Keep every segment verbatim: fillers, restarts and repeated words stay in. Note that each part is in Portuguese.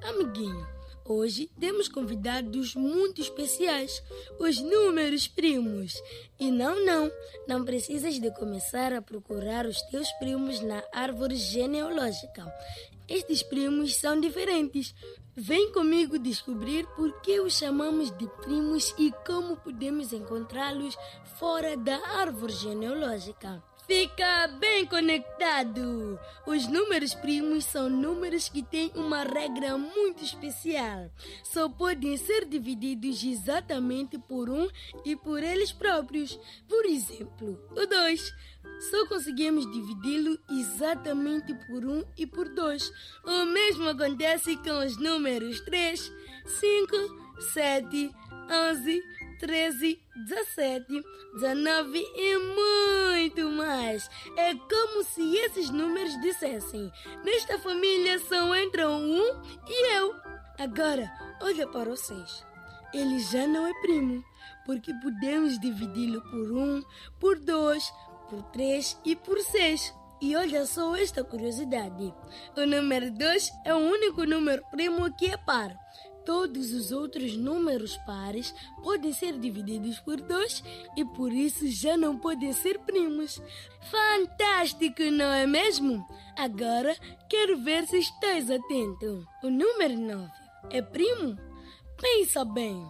Amiguinho, hoje temos convidados muito especiais, os números primos. E não, não, não precisas de começar a procurar os teus primos na árvore genealógica. Estes primos são diferentes. Vem comigo descobrir por que os chamamos de primos e como podemos encontrá-los fora da árvore genealógica. Fica bem conectado! Os números primos são números que têm uma regra muito especial. Só podem ser divididos exatamente por um e por eles próprios. Por exemplo, o dois. Só conseguimos dividi-lo exatamente por um e por dois. O mesmo acontece com os números três, cinco, sete, onze, treze, dezessete, dezenove e muito mais. É como se esses números dissessem: nesta família só entram um e eu. Agora, olha para o seis. Ele já não é primo, porque podemos dividi-lo por um, por dois, por três e por seis. E olha só esta curiosidade. O número dois é o único número primo que é par. Todos os outros números pares podem ser divididos por dois e por isso já não podem ser primos. Fantástico, não é mesmo? Agora quero ver se estás atento. O número nove é primo? Pensa bem.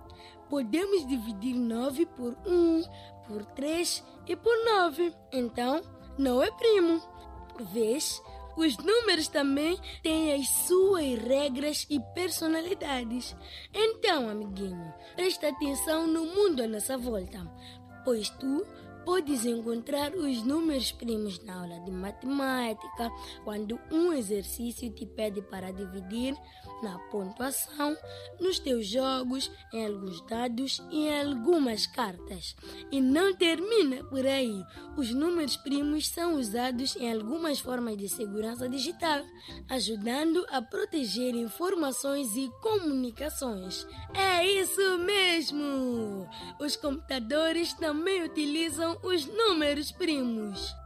Podemos dividir nove por um, por três e por nove. Então, não é primo. Vês? Os números também têm as suas regras e personalidades. Então, amiguinho, presta atenção no mundo à nossa volta, pois tu podes encontrar os números primos na aula de matemática, quando um exercício te pede para dividir, na pontuação, nos teus jogos, em alguns dados e em algumas cartas. E não termina por aí. Os números primos são usados em algumas formas de segurança digital, ajudando a proteger informações e comunicações. É isso mesmo! Os computadores também utilizam os números primos.